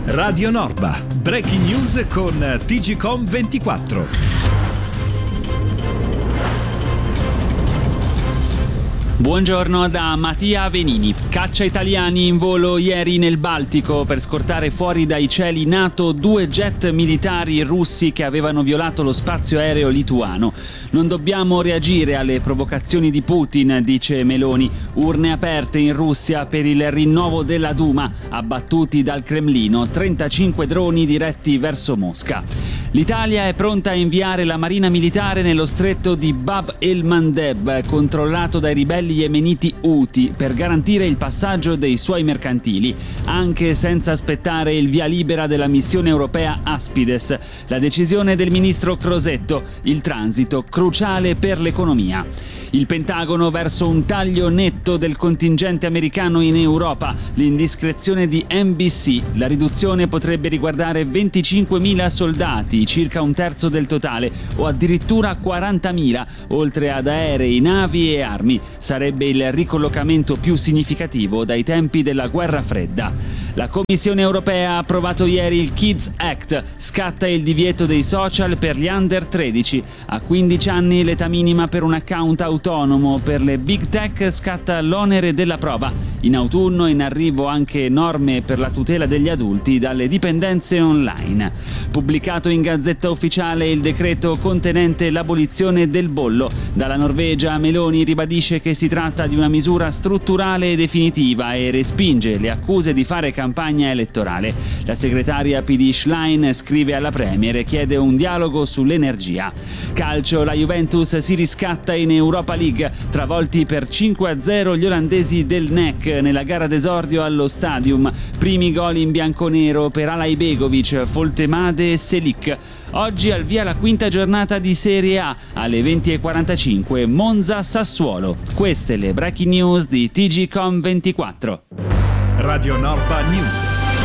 Radio Norba, breaking news con TGcom 24. Buongiorno da Mattia Venini. Caccia italiani in volo ieri nel Baltico per scortare fuori dai cieli NATO 2 jet militari russi che avevano violato lo spazio aereo lituano. Non dobbiamo reagire alle provocazioni di Putin, dice Meloni. Urne aperte in Russia per il rinnovo della Duma, abbattuti dal Cremlino, 35 droni diretti verso Mosca. L'Italia è pronta a inviare la marina militare nello stretto di Bab el-Mandeb, controllato dai ribelli yemeniti Houthi, per garantire il passaggio dei suoi mercantili, anche senza aspettare il via libera della missione europea Aspides. La decisione del ministro Crosetto, il transito cruciale per l'economia. Il Pentagono verso un taglio netto del contingente americano in Europa, l'indiscrezione di NBC. La riduzione potrebbe riguardare 25.000 soldati, circa un terzo del totale, o addirittura 40.000, oltre ad aerei, navi e armi. Sarebbe il ricollocamento più significativo dai tempi della guerra fredda. La Commissione europea ha approvato ieri il Kids Act. Scatta il divieto dei social per gli under 13. A 15 anni l'età minima per un account autonomo. Per le big tech scatta l'onere della prova. In autunno in arrivo anche norme per la tutela degli adulti dalle dipendenze online. Pubblicato in Gazzetta Ufficiale il decreto contenente l'abolizione del bollo. Dalla Norvegia Meloni ribadisce che si tratta di una misura strutturale e definitiva e respinge le accuse di fare campagna elettorale. La segretaria PD Schlein scrive alla Premier e chiede un dialogo sull'energia. Calcio, la Juventus si riscatta in Europa League, travolti per 5-0 gli olandesi del NEC nella gara d'esordio allo Stadium. Primi gol in bianconero per Alajbegovic, Foltemade e Selic. Oggi al via la quinta giornata di Serie A, alle 20:45 Monza-Sassuolo. Queste le breaking news di TGcom 24. Radio Norba News.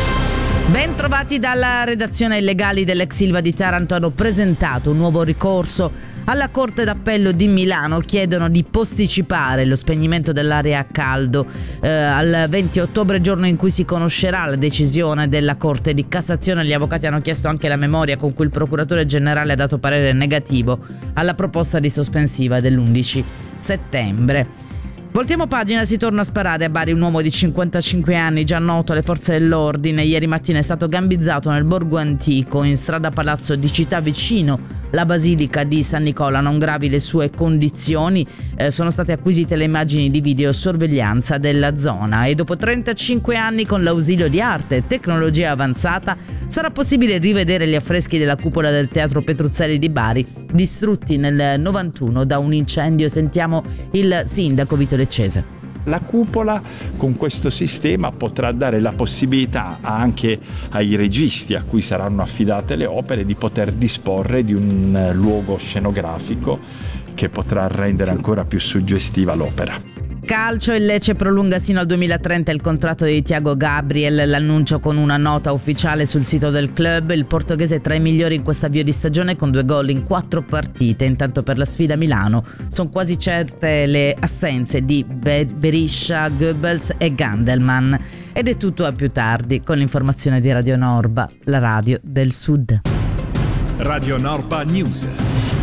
Ben trovati dalla redazione. I legali dell'ex Ilva di Taranto hanno presentato un nuovo ricorso alla Corte d'Appello di Milano. Chiedono di posticipare lo spegnimento dell'area a caldo al 20 ottobre, giorno in cui si conoscerà la decisione della Corte di Cassazione. Gli avvocati hanno chiesto anche la memoria con cui il procuratore generale ha dato parere negativo alla proposta di sospensiva dell'11 settembre. Voltiamo pagina, si torna a sparare a Bari un uomo di 55 anni già noto alle forze dell'ordine. Ieri mattina è stato gambizzato nel borgo antico in strada Palazzo di Città, vicino la basilica di San Nicola. Non gravi le sue condizioni, sono state acquisite le immagini di videosorveglianza della zona e dopo 35 anni, con l'ausilio di arte e tecnologia avanzata, sarà possibile rivedere gli affreschi della cupola del Teatro Petruzzelli di Bari, distrutti nel 91 da un incendio. Sentiamo il sindaco Vito Leccese. La cupola con questo sistema potrà dare la possibilità anche ai registi a cui saranno affidate le opere di poter disporre di un luogo scenografico che potrà rendere ancora più suggestiva l'opera. Calcio, il Lecce prolunga sino al 2030 il contratto di Thiago Gabriel, l'annuncio con una nota ufficiale sul sito del club. Il portoghese è tra i migliori in questo avvio di stagione con 2 gol in 4 partite. Intanto per la sfida a Milano sono quasi certe le assenze di Berisha, Goebbels e Gandelman. Ed è tutto a più tardi con l'informazione di Radio Norba, la radio del Sud. Radio Norba News.